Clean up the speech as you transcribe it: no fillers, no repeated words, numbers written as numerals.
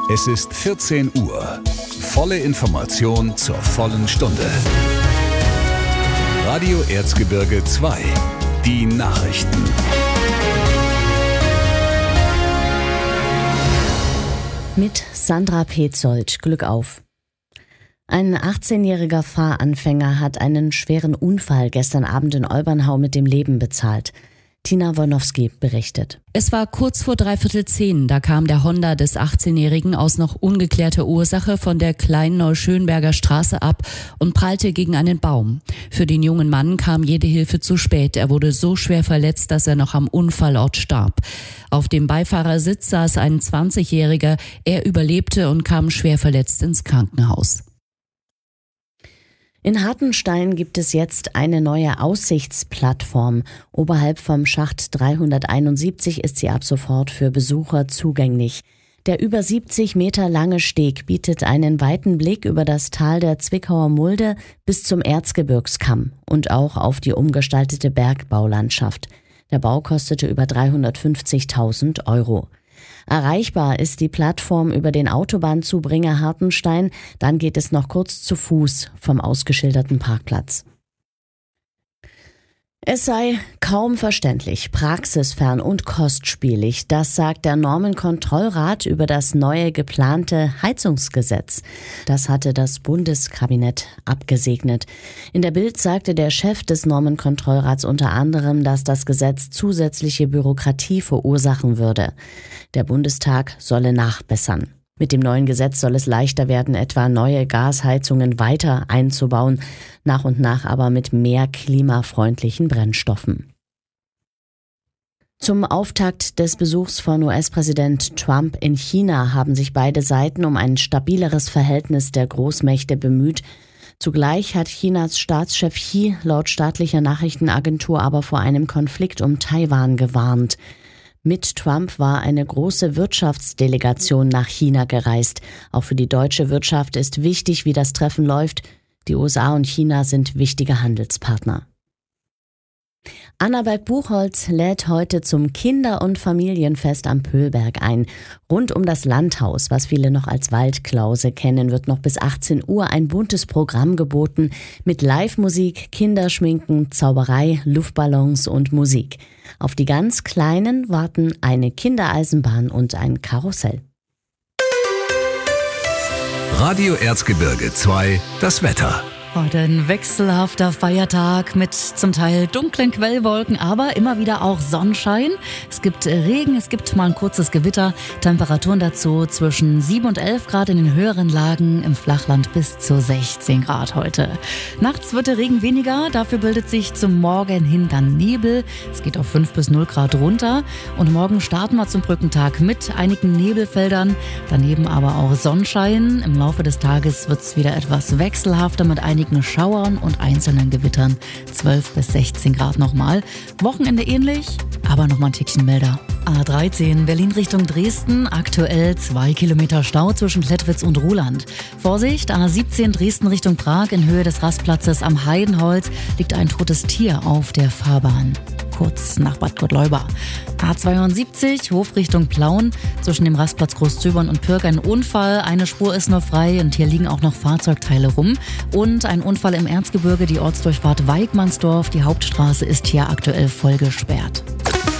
Es ist 14 Uhr. Volle Information zur vollen Stunde. Radio Erzgebirge 2. Die Nachrichten. Mit Sandra Petzold. Glück auf. Ein 18-jähriger Fahranfänger hat einen schweren Unfall gestern Abend in Olbernhau mit dem Leben bezahlt. Tina Wolnowski berichtet. Es war kurz vor 9:45, da kam der Honda des 18-Jährigen aus noch ungeklärter Ursache von der kleinen Neuschönberger Straße ab und prallte gegen einen Baum. Für den jungen Mann kam jede Hilfe zu spät. Er wurde so schwer verletzt, dass er noch am Unfallort starb. Auf dem Beifahrersitz saß ein 20-Jähriger. Er überlebte und kam schwer verletzt ins Krankenhaus. In Hartenstein gibt es jetzt eine neue Aussichtsplattform. Oberhalb vom Schacht 371 ist sie ab sofort für Besucher zugänglich. Der über 70 Meter lange Steg bietet einen weiten Blick über das Tal der Zwickauer Mulde bis zum Erzgebirgskamm und auch auf die umgestaltete Bergbaulandschaft. Der Bau kostete über 350.000 €. Erreichbar ist die Plattform über den Autobahnzubringer Hartenstein, dann geht es noch kurz zu Fuß vom ausgeschilderten Parkplatz. Es sei kaum verständlich, praxisfern und kostspielig, das sagt der Normenkontrollrat über das neue geplante Heizungsgesetz. Das hatte das Bundeskabinett abgesegnet. In der Bild sagte der Chef des Normenkontrollrats unter anderem, dass das Gesetz zusätzliche Bürokratie verursachen würde. Der Bundestag solle nachbessern. Mit dem neuen Gesetz soll es leichter werden, etwa neue Gasheizungen weiter einzubauen, nach und nach aber mit mehr klimafreundlichen Brennstoffen. Zum Auftakt des Besuchs von US-Präsident Trump in China haben sich beide Seiten um ein stabileres Verhältnis der Großmächte bemüht. Zugleich hat Chinas Staatschef Xi laut staatlicher Nachrichtenagentur aber vor einem Konflikt um Taiwan gewarnt. Mit Trump war eine große Wirtschaftsdelegation nach China gereist. Auch für die deutsche Wirtschaft ist wichtig, wie das Treffen läuft. Die USA und China sind wichtige Handelspartner. Annaberg-Buchholz lädt heute zum Kinder- und Familienfest am Pöhlberg ein. Rund um das Landhaus, was viele noch als Waldklause kennen, wird noch bis 18 Uhr ein buntes Programm geboten mit Live-Musik, Kinderschminken, Zauberei, Luftballons und Musik. Auf die ganz Kleinen warten eine Kindereisenbahn und ein Karussell. Radio Erzgebirge 2, das Wetter. Heute ein wechselhafter Feiertag mit zum Teil dunklen Quellwolken, aber immer wieder auch Sonnenschein. Es gibt Regen, es gibt mal ein kurzes Gewitter. Temperaturen dazu zwischen 7 und 11 Grad in den höheren Lagen, im Flachland bis zu 16 Grad heute. Nachts wird der Regen weniger, dafür bildet sich zum Morgen hin dann Nebel. Es geht auf 5 bis 0 Grad runter. Und morgen starten wir zum Brückentag mit einigen Nebelfeldern, daneben aber auch Sonnenschein. Im Laufe des Tages wird es wieder etwas wechselhafter mit einigen Schauern und einzelnen Gewittern. 12 bis 16 Grad nochmal. Wochenende ähnlich, aber nochmal ein Tickchen milder. A13 Berlin Richtung Dresden, aktuell 2 Kilometer Stau zwischen Klettwitz und Ruhland. Vorsicht, A17 Dresden Richtung Prag, in Höhe des Rastplatzes am Heidenholz liegt ein totes Tier auf der Fahrbahn. Kurz nach Bad Gottleuba. A72 Hof Richtung Plauen, zwischen dem Rastplatz Großzöbern und Pirk ein Unfall. Eine Spur ist noch frei und hier liegen auch noch Fahrzeugteile rum. Und ein Unfall im Erzgebirge, die Ortsdurchfahrt Weigmannsdorf. Die Hauptstraße ist hier aktuell voll gesperrt.